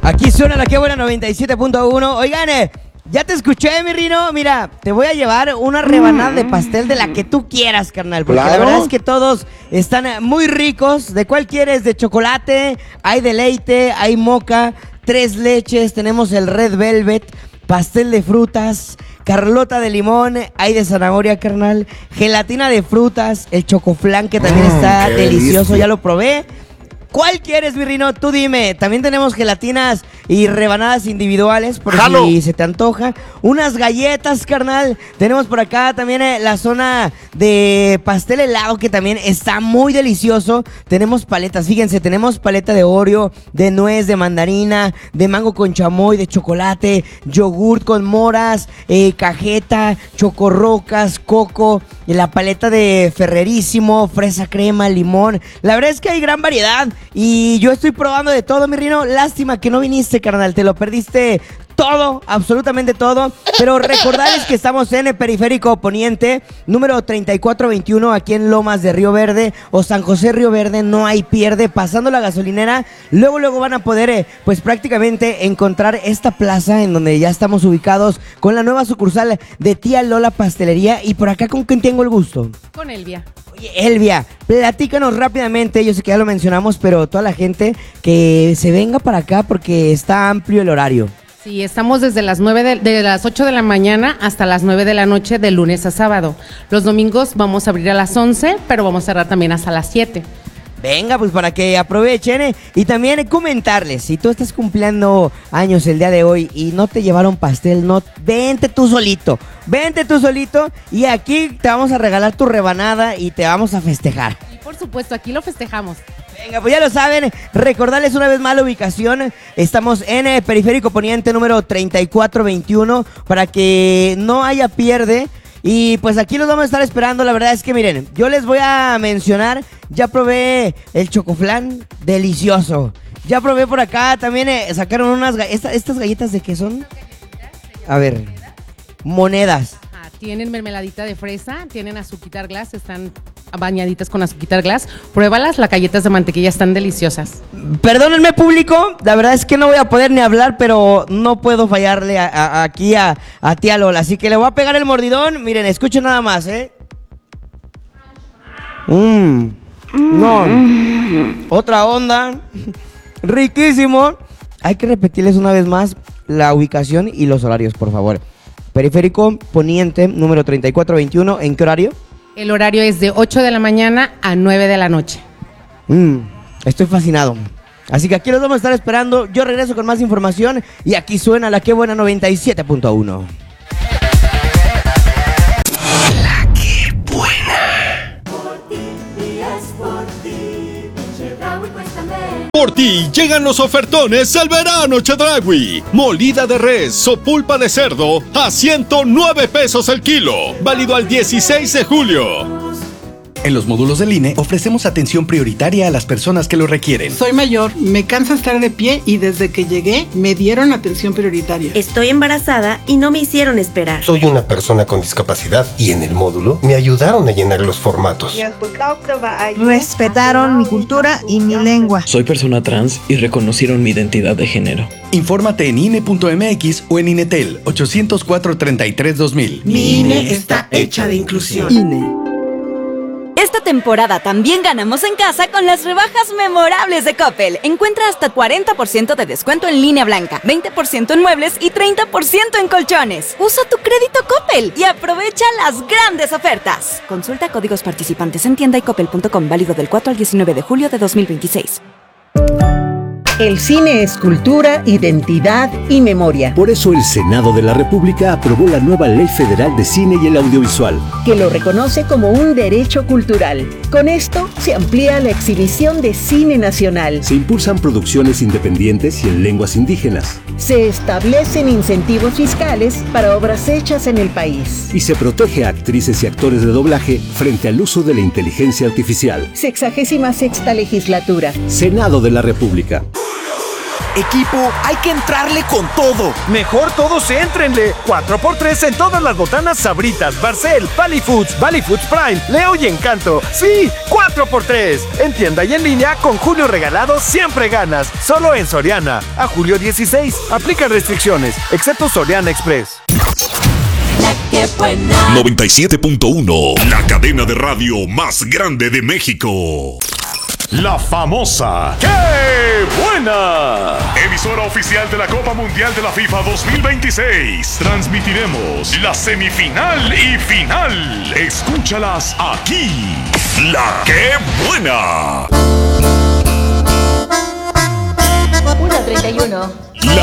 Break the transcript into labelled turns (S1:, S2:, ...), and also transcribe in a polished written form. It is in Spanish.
S1: Aquí suena la que buena 97.1. Oigan, ya te escuché, mi Rino. Mira, te voy a llevar una rebanada de pastel de la que tú quieras, carnal. Porque la verdad es que todos están muy ricos. ¿De cuál quieres? De chocolate, hay de leite, hay moca, 3 leches, tenemos el Red Velvet, pastel de frutas, Carlota de limón, hay de zanahoria, carnal, gelatina de frutas, el chocoflán que también está delicioso, ya lo probé. ¿Cuál quieres, mi Rino? Tú dime. También tenemos gelatinas y rebanadas individuales por si se te antoja. Unas galletas, carnal. Tenemos por acá también la zona de pastel helado que también está muy delicioso. Tenemos paletas, fíjense, tenemos paleta de Oreo, de nuez, de mandarina, de mango con chamoy, de chocolate, yogurt con moras, cajeta, chocorrocas, coco, y la paleta de Ferrerísimo, fresa crema, limón. La verdad es que hay gran variedad. Y yo estoy probando de todo, mi Rino. Lástima que no viniste, carnal. Te lo perdiste todo, absolutamente todo. Pero recordarles que estamos en el Periférico Poniente, número 3421, aquí en Lomas de Río Verde o San José Río Verde. No hay pierde. Pasando la gasolinera, luego van a poder, pues prácticamente encontrar esta plaza en donde ya estamos ubicados con la nueva sucursal de Tía Lola Pastelería. Y por acá, ¿con quién tengo el gusto?
S2: Con Elvia.
S1: Oye, Elvia, platícanos rápidamente, yo sé que ya lo mencionamos, pero toda la gente que se venga para acá porque está amplio el horario.
S2: Sí, estamos desde las 8 de la mañana hasta las 9 de la noche de lunes a sábado. Los domingos vamos a abrir a las 11, pero vamos a cerrar también hasta las 7.
S1: Venga, pues para que aprovechen y también comentarles, si tú estás cumpliendo años el día de hoy y no te llevaron pastel, vente tú solito y aquí te vamos a regalar tu rebanada y te vamos a festejar.
S2: Y por supuesto, aquí lo festejamos.
S1: Venga, pues ya lo saben, recordarles una vez más la ubicación. Estamos en el Periférico Poniente número 3421 para que no haya pierde. Y pues aquí los vamos a estar esperando. La verdad es que miren, yo les voy a mencionar, ya probé el chocoflán, delicioso. Ya probé por acá, también sacaron unas estas galletas, ¿de qué son? A ver, monedas.
S2: Tienen mermeladita de fresa, tienen azuquitar glass, están bañaditas con azuquitar glass. Pruébalas, las galletas de mantequilla están deliciosas.
S1: Perdónenme, público, la verdad es que no voy a poder ni hablar, pero no puedo fallarle aquí a Tía Lola. Así que le voy a pegar el mordidón. Miren, escuchen nada más, No, otra onda. Riquísimo. Hay que repetirles una vez más la ubicación y los horarios, por favor. Periférico Poniente, número 3421. ¿En qué horario?
S2: El horario es de 8 de la mañana a 9 de la noche.
S1: Estoy fascinado. Así que aquí los vamos a estar esperando. Yo regreso con más información y aquí suena la que buena 97.1. La que buena.
S3: Por ti llegan los ofertones al verano Chedraui. Molida de res o pulpa de cerdo a 109 pesos el kilo. Válido al 16 de julio.
S4: En los módulos del INE ofrecemos atención prioritaria a las personas que lo requieren.
S5: Soy mayor, me cansa estar de pie y desde que llegué me dieron atención prioritaria.
S6: Estoy embarazada y no me hicieron esperar.
S7: Soy una persona con discapacidad y en el módulo me ayudaron a llenar los formatos.
S8: Respetaron mi cultura y mi lengua.
S9: Soy persona trans y reconocieron mi identidad de género.
S4: Infórmate en INE.mx o en INETEL 804-33-2000.
S5: Mi INE está hecha de inclusión.
S8: INE.
S10: Esta temporada también ganamos en casa con las rebajas memorables de Coppel. Encuentra hasta 40% de descuento en línea blanca, 20% en muebles y 30% en colchones. Usa tu crédito Coppel y aprovecha las grandes ofertas. Consulta códigos participantes en tienda y coppel.com, válido del 4 al 19 de julio de 2026.
S11: El cine es cultura, identidad y memoria.
S12: Por eso el Senado de la República aprobó la nueva Ley Federal de Cine y el Audiovisual,
S11: que lo reconoce como un derecho cultural. Con esto se amplía la exhibición de cine nacional.
S12: Se impulsan producciones independientes y en lenguas indígenas.
S11: Se establecen incentivos fiscales para obras hechas en el país.
S12: Y se protege a actrices y actores de doblaje frente al uso de la inteligencia artificial.
S11: 66ª legislatura.
S12: Senado de la República.
S13: Equipo, hay que entrarle con todo.
S14: Mejor todos éntrenle. 4x3 en todas las botanas Sabritas, Barcel, Valley Foods Prime, Leo y Encanto. Sí, 4x3. En tienda y en línea con Julio Regalado siempre ganas. Solo en Soriana. A julio 16. Aplica restricciones, excepto Soriana Express.
S15: 97.1, la cadena de radio más grande de México.
S3: La famosa ¡Qué buena! Emisora oficial de la Copa Mundial de la FIFA 2026. Transmitiremos la semifinal y final. Escúchalas aquí. La ¡Qué buena!
S16: 1:31.